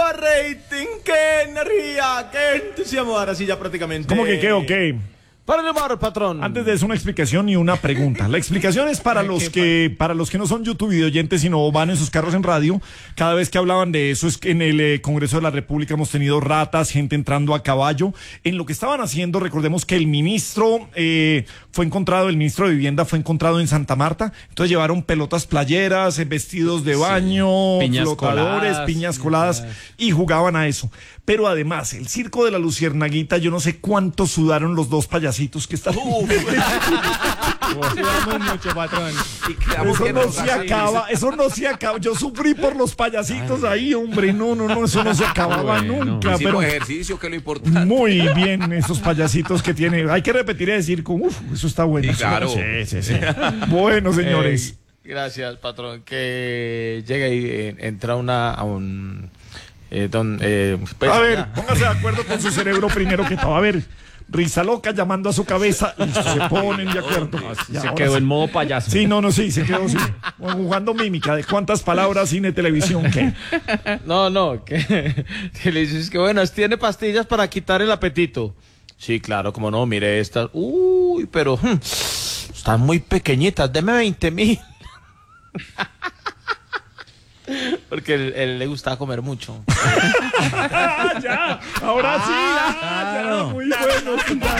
rating, qué energía, qué entusiasmo. Ahora sí, ya prácticamente. ¿Cómo que qué o qué? Para el mar, patrón. Antes de eso, una explicación y una pregunta. La explicación es para los que no son YouTube videoyentes, sino van en sus carros en radio. Cada vez que hablaban de eso, es que en el Congreso de la República hemos tenido ratas, gente entrando a caballo. En lo que estaban haciendo, recordemos que el ministro de Vivienda fue encontrado en Santa Marta. Entonces llevaron pelotas playeras, vestidos de baño, piñas flotadores, coladas, piñas coladas, y jugaban a eso. Pero además, el circo de la Luciernaguita, yo no sé cuánto sudaron los dos payasitos que están. Sudamos mucho, patrón. Eso no se acaba. Yo sufrí por los payasitos ahí, hombre. No, eso no se acababa nunca. Hicimos Pero ejercicio, que es lo importante. muy bien, esos payasitos que tiene. Hay que repetir y decir, eso está bueno. Sí, claro. Sí. Bueno, señores. Gracias, patrón. Que llega y entra a un... a ver, póngase de acuerdo con su cerebro primero que todo. A ver, risa loca llamando a su cabeza. Listo, se ponen de acuerdo. Se quedó en modo payaso. Sí, sí, se quedó así, jugando mímica de cuántas palabras, cine, televisión, ¿qué? No, que le dices que buenas, tiene pastillas para quitar el apetito. Sí, claro, como no, mire estas. Uy, pero están muy pequeñitas, deme 20,000. Porque él le gustaba comer mucho. Ya, ahora sí, ya, muy bueno.